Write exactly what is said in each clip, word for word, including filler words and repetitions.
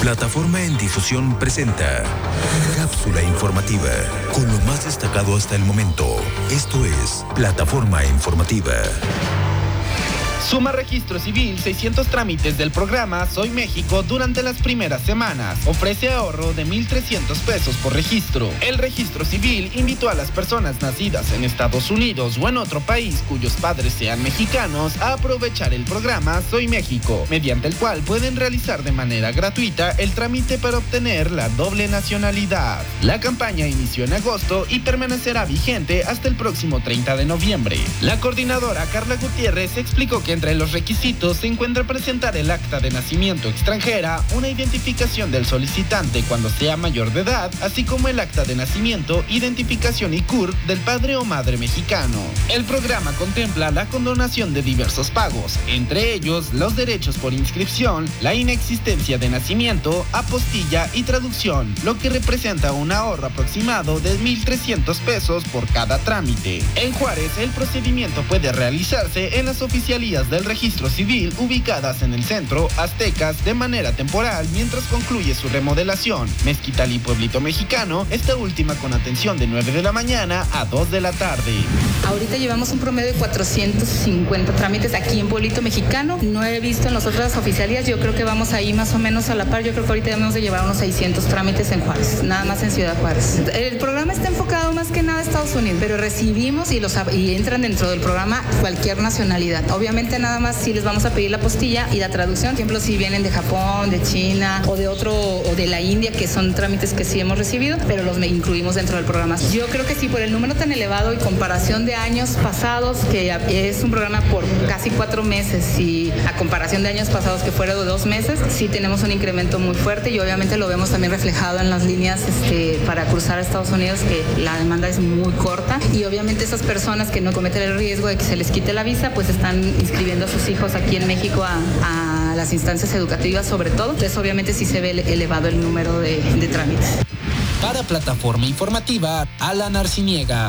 Plataforma en Difusión presenta Cápsula Informativa, con lo más destacado hasta el momento. Esto es Plataforma Informativa. Suma registro civil seiscientos trámites del programa Soy México durante las primeras semanas. Ofrece ahorro de mil trescientos pesos por registro. El registro civil invitó a las personas nacidas en Estados Unidos o en otro país cuyos padres sean mexicanos a aprovechar el programa Soy México, mediante el cual pueden realizar de manera gratuita el trámite para obtener la doble nacionalidad. La campaña inició en agosto y permanecerá vigente hasta el próximo treinta de noviembre. La coordinadora Carla Gutiérrez explicó que entre los requisitos se encuentra presentar el acta de nacimiento extranjera, una identificación del solicitante cuando sea mayor de edad, así como el acta de nacimiento, identificación y C U R del padre o madre mexicano. El programa contempla la condonación de diversos pagos, entre ellos los derechos por inscripción, la inexistencia de nacimiento, apostilla y traducción, lo que representa un ahorro aproximado de mil trescientos pesos por cada trámite. En Juárez, el procedimiento puede realizarse en las oficialías del registro civil ubicadas en el centro, Aztecas, de manera temporal mientras concluye su remodelación. Mezquital y Pueblito Mexicano, esta última con atención de nueve de la mañana a dos de la tarde. Ahorita llevamos un promedio de cuatrocientos cincuenta trámites aquí en Pueblito Mexicano. No he visto en las otras oficialías, yo creo que vamos ahí más o menos a la par. Yo creo que ahorita debemos de llevar unos seiscientos trámites en Juárez, nada más en Ciudad Juárez. El programa está enfocado más que nada a Estados Unidos, pero recibimos y, los, y entran dentro del programa cualquier nacionalidad. Obviamente nada más si les vamos a pedir la postilla y la traducción, por ejemplo, si vienen de Japón, de China o de otro, o de la India, que son trámites que sí hemos recibido, pero los incluimos dentro del programa. Yo creo que sí, por el número tan elevado y comparación de años pasados, que es un programa por casi cuatro meses y a comparación de años pasados que fueron de dos meses, sí tenemos un incremento muy fuerte y obviamente lo vemos también reflejado en las líneas este, para cruzar a Estados Unidos, que la demanda es muy corta y obviamente esas personas que no cometen el riesgo de que se les quite la visa, pues están inscribiendo a sus hijos aquí en México a, a las instancias educativas sobre todo. Entonces obviamente sí se ve elevado el número de, de trámites. Para Plataforma Informativa, Alan Arciniega.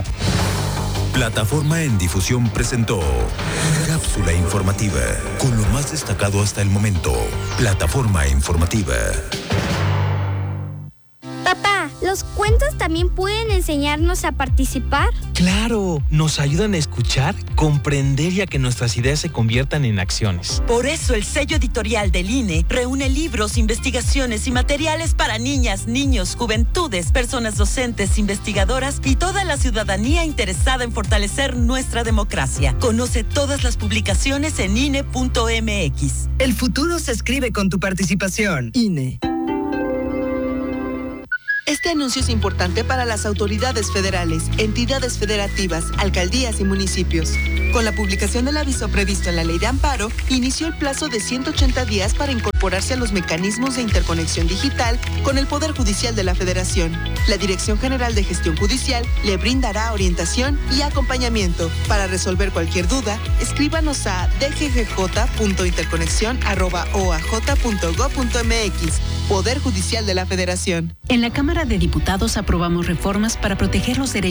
Plataforma en Difusión presentó Cápsula Informativa, con lo más destacado hasta el momento. Plataforma Informativa. Papá, ¿los cuentos también pueden enseñarnos a participar? ¡Claro! Nos ayudan a escuchar, comprender y a que nuestras ideas se conviertan en acciones. Por eso el sello editorial del I N E reúne libros, investigaciones y materiales para niñas, niños, juventudes, personas docentes, investigadoras y toda la ciudadanía interesada en fortalecer nuestra democracia. Conoce todas las publicaciones en I N E punto M X. El futuro se escribe con tu participación. I N E. Este anuncio es importante para las autoridades federales, entidades federativas, alcaldías y municipios. Con la publicación del aviso previsto en la Ley de Amparo, inició el plazo de ciento ochenta días para incorporarse a los mecanismos de interconexión digital con el Poder Judicial de la Federación. La Dirección General de Gestión Judicial le brindará orientación y acompañamiento. Para resolver cualquier duda, escríbanos a d g g j punto interconexión arroba o a j punto gob punto m x. Poder Judicial de la Federación. En la Cámara de Diputados aprobamos reformas para proteger los derechos